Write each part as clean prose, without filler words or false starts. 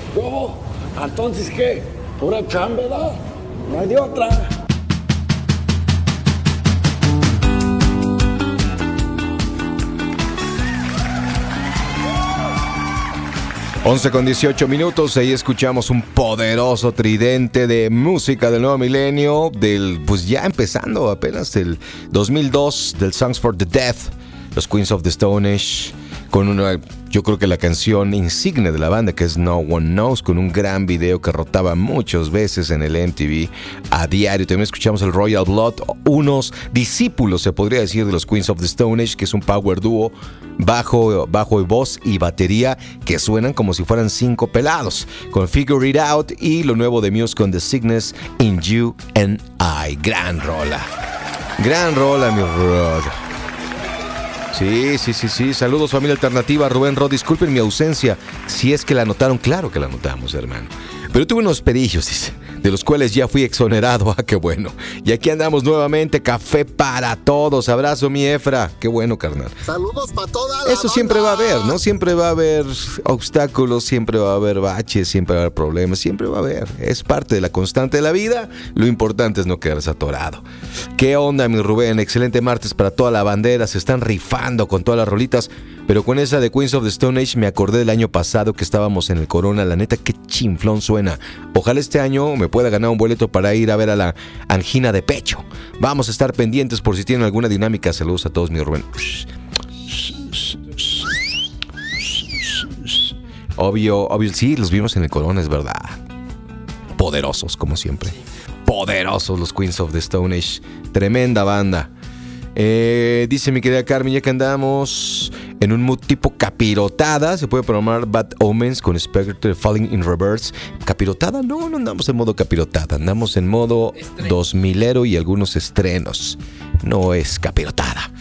¿Cómo? ¿Entonces qué? ¿Pura chamba, verdad? No hay de otra. 11:18, ahí escuchamos un poderoso tridente de música del nuevo milenio, pues ya empezando apenas el 2002, del Songs for the Deaf, los Queens of the Stone Age, con yo creo que la canción insignia de la banda, que es No One Knows, con un gran video que rotaba muchas veces en el MTV a diario. También escuchamos el Royal Blood, unos discípulos, se podría decir, de los Queens of the Stone Age, que es un power duo, bajo y voz y batería, que suenan como si fueran 5 pelados, con Figure It Out y lo nuevo de Muse con The Sickness in You and I. Gran rola, mi brother. Sí. Saludos, familia alternativa. Rubén Rod, disculpen mi ausencia. Si es que la notaron, claro que la notamos, hermano. Pero tuve unos pedillos, dice, de los cuales ya fui exonerado. Ah, qué bueno. Y aquí andamos nuevamente. Café para todos. Abrazo, mi Efra. Qué bueno, carnal. Saludos para toda la Eso siempre va a haber, ¿no? Siempre va a haber obstáculos, siempre va a haber baches, siempre va a haber problemas, siempre va a haber. Es parte de la constante de la vida. Lo importante es no quedarse atorado. ¿Qué onda, mi Rubén? Excelente martes para toda la bandera. Se están rifando con todas las rolitas. Pero con esa de Queens of the Stone Age me acordé del año pasado que estábamos en el Corona. La neta, qué chinflón suena. Ojalá este año me pueda ganar un boleto para ir a ver a la Angina de Pecho. Vamos a estar pendientes por si tienen alguna dinámica. Saludos a todos, mi Rubén. Obvio, sí, los vimos en el Corona, es verdad. Poderosos, como siempre. Poderosos los Queens of the Stone Age. Tremenda banda. Dice mi querida Carmen, ya que andamos en un mood tipo capirotada, se puede programar Bad Omens con Spectre Falling in Reverse. ¿Capirotada? No andamos en modo capirotada, andamos en modo 2000ero y algunos estrenos. No es capirotada.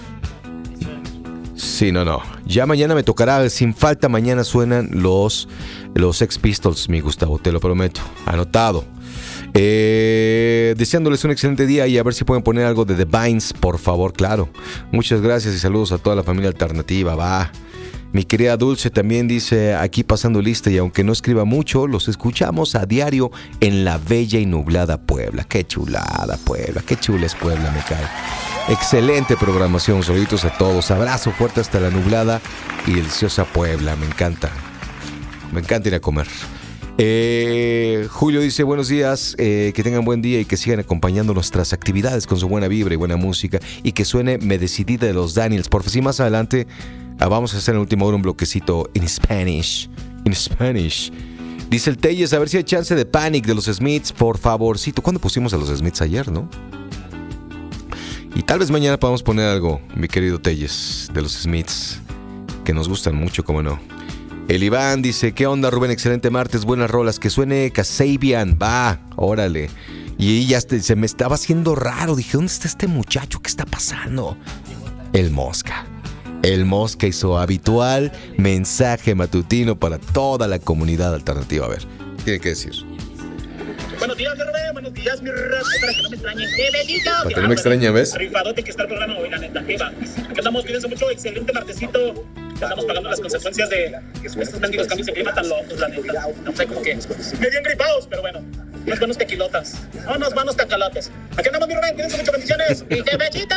Sí, no. Ya mañana me tocará, sin falta, mañana suenan los Sex Pistols, mi Gustavo, te lo prometo. Anotado. Deseándoles un excelente día y a ver si pueden poner algo de The Vines, por favor, claro. Muchas gracias y saludos a toda la familia alternativa. Va. Mi querida Dulce también dice, aquí pasando lista, y aunque no escriba mucho, los escuchamos a diario en la bella y nublada Puebla. Qué chulada Puebla, qué chula es Puebla, me cae. Excelente programación, saluditos a todos. Abrazo fuerte hasta la nublada y deliciosa Puebla, me encanta ir a comer. Julio dice, buenos días, que tengan buen día y que sigan acompañando nuestras actividades con su buena vibra y buena música, y que suene Me Decidí de los Daniels. Por fin, más adelante vamos a hacer en el último hora un bloquecito en Spanish. Dice el Telles, a ver si hay chance de Panic de los Smiths, por favorcito. ¿Cuándo pusimos a los Smiths? Ayer, ¿no? Y tal vez mañana podamos poner algo, mi querido Telles, de los Smiths, que nos gustan mucho, cómo no. El Iván dice, ¿qué onda, Rubén? Excelente martes, buenas rolas, que suene Kasabian, va, órale. Y ya se me estaba haciendo raro, dije, ¿dónde está este muchacho? ¿Qué está pasando? El Mosca y su habitual mensaje matutino para toda la comunidad alternativa. A ver, ¿qué tiene que decir? Buenos días, Rubén, buenos días, mi raza, para que no me extrañen. ¡Qué bellito! Para que no me extrañen, ¿ves? Rifadote que está el programa hoy, la neta, ¿qué va? Aquí andamos, cuídense mucho, excelente martesito. Estamos pagando las consecuencias de estos mendigos cambios de clima tan locos, la neta. No sé, como que medio engripados, pero bueno. Unos buenos tequilotas, unos buenos tacalotes. Aquí andamos, mi Rubén, cuídense mucho, bendiciones. ¡Y qué bellito!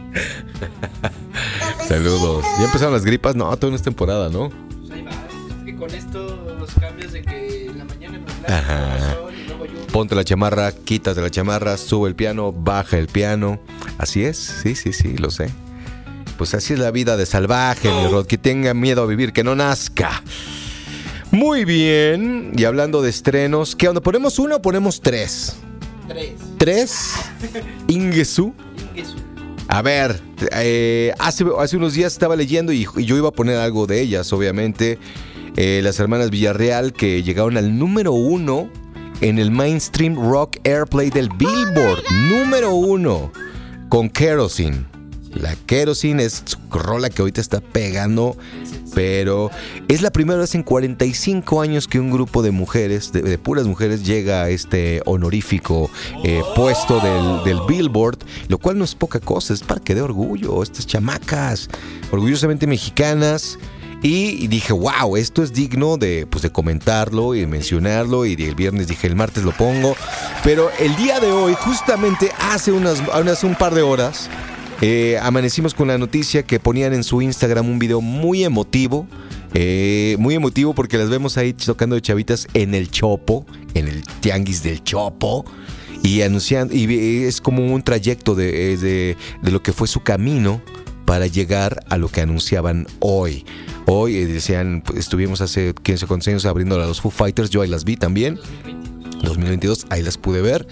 Saludos. ¿Ya empezaron las gripas? No, todavía no es temporada, ¿no? Pues ahí va. Es que con estos cambios de que en la mañana nos Ajá. Ponte la chamarra, quítate la chamarra, sube el piano, baja el piano. Así es, sí, lo sé. Pues así es la vida de salvaje, mi Rod. Que tenga miedo a vivir, que no nazca. Muy bien. Y hablando de estrenos, ¿qué onda? ¿Ponemos uno o ponemos tres? ¿Tres? Ingesu. A ver, hace unos días estaba leyendo y yo iba a poner algo de ellas, obviamente. Las hermanas Villarreal, que llegaron al número 1 en el Mainstream Rock Airplay del Billboard. Número 1 con Kerosene. La Kerosene es su rola que ahorita está pegando, pero es la primera vez en 45 años que un grupo de mujeres, de puras mujeres, llega a este honorífico puesto del Billboard, lo cual no es poca cosa, es para que dé orgullo. Estas chamacas, orgullosamente mexicanas. Y dije, wow, esto es digno de comentarlo y de mencionarlo. Y el viernes dije, el martes lo pongo. Pero el día de hoy, justamente hace un par de horas, amanecimos con la noticia que ponían en su Instagram un video muy emotivo. Muy emotivo porque las vemos ahí tocando de chavitas en el Chopo, en el Tianguis del Chopo. Y anunciando, y es como un trayecto de lo que fue su camino para llegar a lo que anunciaban hoy. Hoy decían, estuvimos hace 15 años abriendo a los Foo Fighters, yo ahí las vi también, 2022, ahí las pude ver.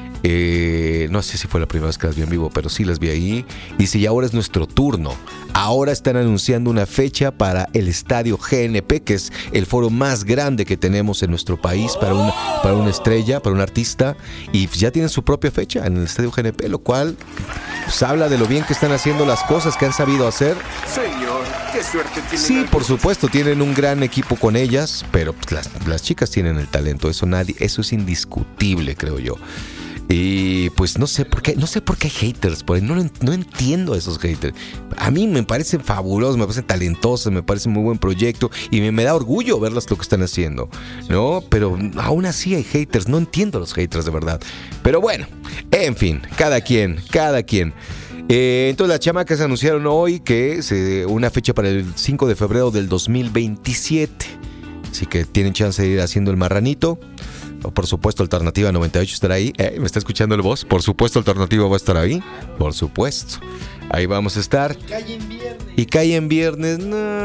No sé si fue la primera vez que las vi en vivo, pero sí las vi ahí. Dice, y ahora es nuestro turno. Ahora están anunciando una fecha para el Estadio GNP, que es el foro más grande que tenemos en nuestro país para una estrella, para un artista. Y ya tienen su propia fecha en el Estadio GNP, lo cual pues, habla de lo bien que están haciendo las cosas, que han sabido hacer. Señor, qué suerte tienen. Sí, por supuesto, tienen un gran equipo con ellas, pero pues, las chicas tienen el talento. Eso es indiscutible, creo yo. Y pues no sé por qué hay haters por ahí, no entiendo a esos haters. A mí me parecen fabulosos, me parecen talentosos, me parece muy buen proyecto y me da orgullo verlas lo que están haciendo, ¿no? Pero aún así hay haters, no entiendo a los haters de verdad. Pero bueno, en fin, cada quien. Entonces las chamacas anunciaron hoy que es una fecha para el 5 de febrero del 2027. Así que tienen chance de ir haciendo el marranito. Por supuesto, Alternativa 98 estará ahí. ¿Me está escuchando el voz? Por supuesto, Alternativa va a estar ahí. Por supuesto. Ahí vamos a estar. Y cae en viernes.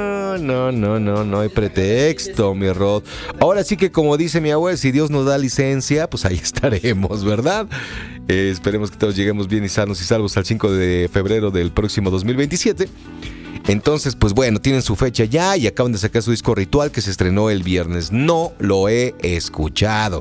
No hay pretexto, mi Rod. Ahora sí que como dice mi abuela, si Dios nos da licencia, pues ahí estaremos, ¿verdad? Esperemos que todos lleguemos bien y sanos y salvos al 5 de febrero del próximo 2027. Entonces, pues bueno, tienen su fecha ya y acaban de sacar su disco Ritual que se estrenó el viernes. No lo he escuchado,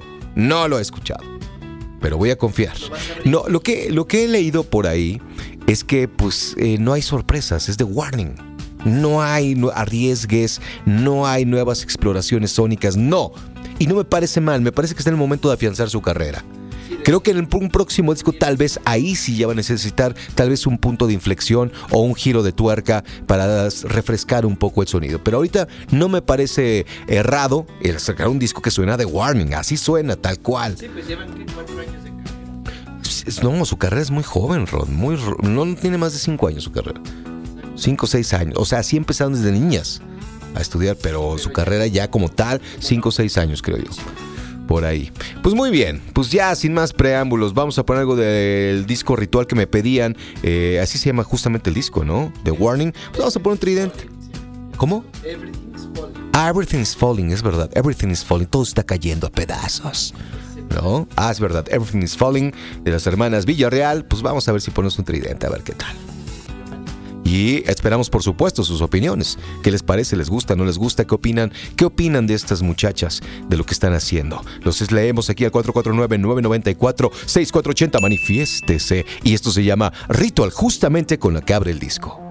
pero voy a confiar. No, lo que he leído por ahí es que pues no hay sorpresas, es de Warning. No arriesgues, no hay nuevas exploraciones sónicas, no. Y no me parece mal, me parece que está en el momento de afianzar su carrera. Creo que en un próximo disco tal vez ahí sí ya va a necesitar tal vez un punto de inflexión o un giro de tuerca para refrescar un poco el sonido. Pero ahorita no me parece errado el sacar un disco que suena de Warning. Así suena, tal cual. Sí, pues llevan 4 años de carrera. No, su carrera es muy joven, Rod. No tiene más de 5 años su carrera. 5 o 6 años. O sea, sí empezaron desde niñas a estudiar, pero su carrera ya como tal, 5 o 6 años creo yo. Por ahí. Pues muy bien, pues ya sin más preámbulos, vamos a poner algo del disco Ritual que me pedían. Así se llama justamente el disco, ¿no? The Warning. Pues vamos a poner un tridente. ¿Cómo? Everything's Falling. Everything's Falling, es verdad. Everything is Falling. Todo está cayendo a pedazos, ¿no? Es verdad. Everything is Falling de las hermanas Villarreal. Pues vamos a ver si ponemos un tridente, a ver qué tal. Y esperamos, por supuesto, sus opiniones. ¿Qué les parece? ¿Les gusta? ¿No les gusta? ¿Qué opinan? ¿Qué opinan de estas muchachas? De lo que están haciendo. Los leemos aquí al 449-994-6480. Manifiéstese. Y esto se llama Ritual, justamente con la que abre el disco.